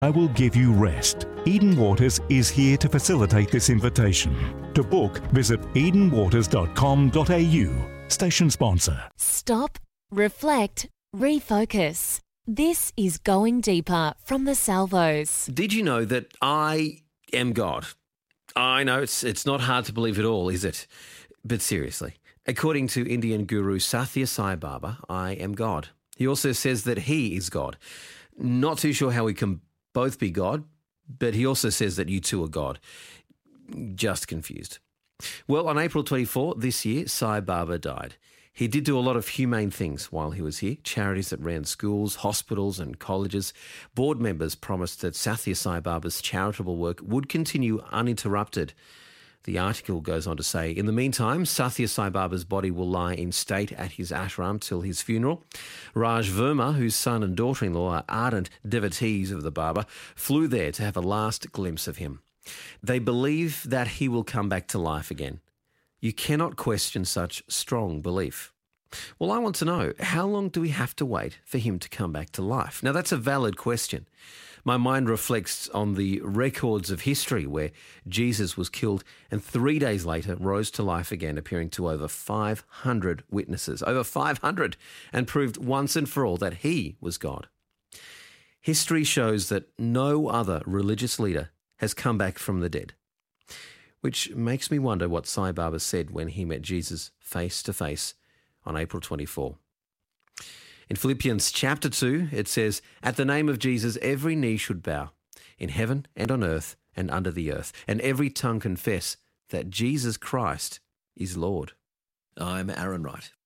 I will give you rest. Eden Waters is here to facilitate this invitation. To book, visit edenwaters.com.au. Station sponsor. Stop, reflect, refocus. This is Going Deeper from the Salvos. Did you know that I am God? I know it's not hard to believe at all, is it? But seriously, according to Indian guru Sathya Sai Baba, I am God. He also says that he is God. Not too sure how we can both be God, but he also says that you too are God. Just confused. Well, on April 24 this year, Sai Baba died. He did do a lot of humane things while he was here. Charities that ran schools, hospitals and colleges. Board members promised that Sathya Sai Baba's charitable work would continue uninterrupted. The article goes on to say, in the meantime, Sathya Sai Baba's body will lie in state at his ashram till his funeral. Raj Verma, whose son and daughter-in-law are ardent devotees of the Baba, flew there to have a last glimpse of him. They believe that he will come back to life again. You cannot question such strong belief. Well, I want to know, how long do we have to wait for him to come back to life? Now, that's a valid question. My mind reflects on the records of history where Jesus was killed and 3 days later rose to life again, appearing to over 500 witnesses, over 500, and proved once and for all that he was God. History shows that no other religious leader has come back from the dead, which makes me wonder what Sai Baba said when he met Jesus face to face on April 24. In Philippians chapter 2, it says, "At the name of Jesus, every knee should bow, in heaven and on earth and under the earth, and every tongue confess that Jesus Christ is Lord." I'm Aaron Wright.